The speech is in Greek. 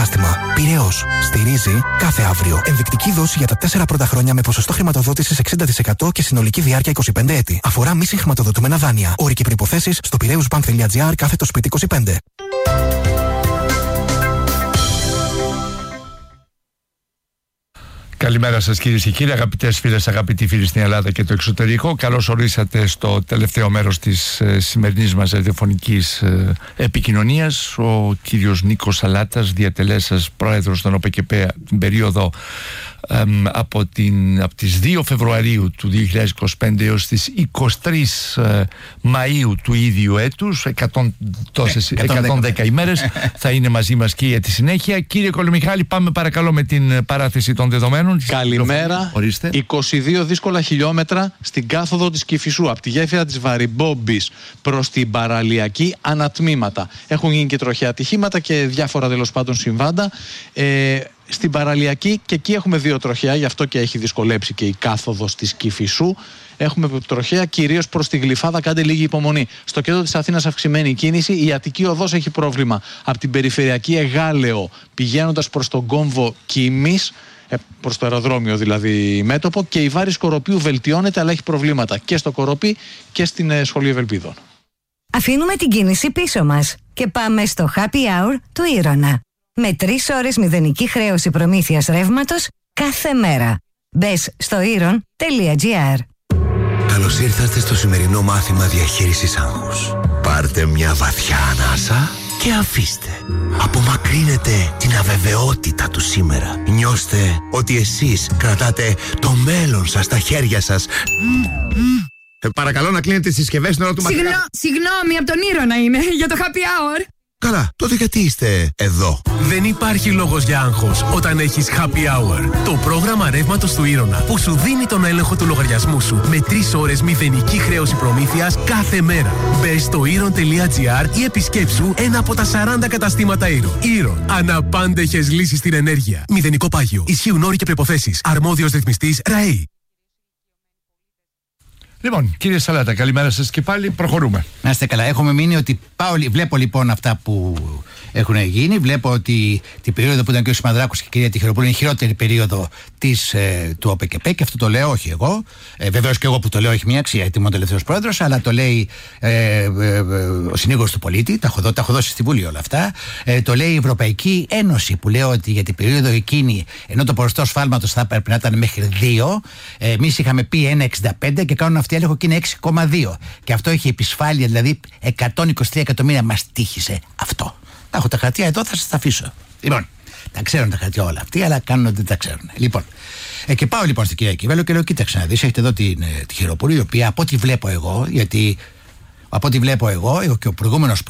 κατάστημα. Πειραιώς. Στηρίζει κάθε αύριο. Ενδεικτική δόση για τα 4 πρώτα χρόνια με ποσοστό χρηματοδότησης 60% και συνολική διάρκεια 25 έτη. Αφορά μη συγχρηματοδοτούμενα δάνεια. Όροι και προϋποθέσεις στο piraeusbank.gr/spίτι25. Καλημέρα σας κυρίες και κύριοι, αγαπητές φίλες, αγαπητοί φίλοι στην Ελλάδα και το εξωτερικό. Καλώς ορίσατε στο τελευταίο μέρος της σημερινής μας ραδιοφωνικής επικοινωνίας. Ο κύριος Νίκος Σαλάτας, διατελέσας πρόεδρος των ΟΠΕΚΕΠΕ την περίοδο από τις 2 Φεβρουαρίου του 2025 έως τις 23 Μαΐου του ίδιου έτους, 110 ημέρες θα είναι μαζί μας και για τη συνέχεια. Κύριε Κολομιχάλη, πάμε παρακαλώ με την παράθεση των δεδομένων. Καλημέρα. Ορίστε. 22 δύσκολα χιλιόμετρα στην κάθοδο της Κηφισού, από τη γέφυρα της Βαριμπόμπης προς την παραλιακή ανατμήματα. Έχουν γίνει και τροχαία ατυχήματα και διάφορα τέλος πάντων συμβάντα. Στην παραλιακή και εκεί έχουμε 2 τροχαία, γι' αυτό και έχει δυσκολέψει και η κάθοδος της Κηφισού. Έχουμε τροχαία κυρίως προς τη Γλυφάδα, κάντε λίγη υπομονή. Στο κέντρο της Αθήνας αυξημένη κίνηση. Η Αττική Οδός έχει πρόβλημα από την περιφερειακή Εγάλεο πηγαίνοντας προς τον κόμβο Κίμης, προς το αεροδρόμιο δηλαδή μέτωπο, και η Βάρη Κοροπίου βελτιώνεται αλλά έχει προβλήματα και στο Κοροπή και στην Σχολή Ευελπίδων. Αφήνουμε την κίνηση πίσω μας και πάμε στο Happy Hour του Ήρωνα. Με 3 ώρες μηδενική χρέωση προμήθειας ρεύματος κάθε μέρα. Μπες στο iron.gr. Καλώς ήρθατε στο σημερινό μάθημα διαχείρισης άγχους. Πάρτε μια βαθιά ανάσα και αφήστε. Απομακρύνετε την αβεβαιότητα του σήμερα. Νιώστε ότι εσείς κρατάτε το μέλλον σας στα χέρια σας. Παρακαλώ να κλείνετε τις συσκευές στην ώρα του μαθήματος. Συγγνώμη, από τον Ήρωνα είναι, για το Happy Hour. Καλά, τότε γιατί είστε εδώ? Δεν υπάρχει λόγος για άγχος όταν έχεις Happy Hour. Το πρόγραμμα ρεύματος του Ήρωνα που σου δίνει τον έλεγχο του λογαριασμού σου με 3 ώρες μηδενική χρέωση προμήθειας κάθε μέρα. Μπες στο iron.gr ή επισκέψου ένα από τα 40 καταστήματα Iron. Iron. Αναπάντεχες λύσεις στην ενέργεια. Μηδενικό πάγιο. Ισχύουν όροι και προϋποθέσεις. Αρμόδιος ρυθμιστής ΡΑΕΗ. Λοιπόν, κύριε Σαλάτα, καλημέρα σας και πάλι. Προχωρούμε. Να είστε καλά. Έχουμε μείνει ότι βλέπω λοιπόν αυτά που έχουν γίνει. Βλέπω ότι την περίοδο που ήταν και ο Σιμαδράκος και η κυρία Τυχεροπούλου είναι η χειρότερη περίοδο του ΟΠΕΚΕΠΕ, και αυτό το λέω όχι εγώ. Βεβαίως και εγώ που το λέω έχει μια αξία, γιατί είμαι ο τελευταίος πρόεδρος, αλλά το λέει ο συνήγορος του πολίτη. Τα έχω δώσει στη Βουλή όλα αυτά. Το λέει η Ευρωπαϊκή Ένωση, που λέει ότι για την περίοδο εκείνη, ενώ το ποσοστό σφάλματος θα έπρεπε να ήταν μέχρι 2, εμείς είχαμε πει 1,65 και κάνουν αυτή έλεγχο και είναι 6,2. Και αυτό έχει επισφάλεια, δηλαδή 123 εκατομμύρια μας τύχησε αυτό. Τα έχω τα χαρτιά εδώ, θα σας τα αφήσω. Λοιπόν, τα ξέρουν τα χαρτιά όλα αυτοί, αλλά κάνουν ότι δεν τα ξέρουν. Λοιπόν, και πάω λοιπόν στην κυρία Κιβέλο και λέω: κοίταξε να δεις, έχετε εδώ τη Χειροπούλου, η οποία από ό,τι βλέπω εγώ, γιατί από ό,τι βλέπω εγώ και ο προηγούμενος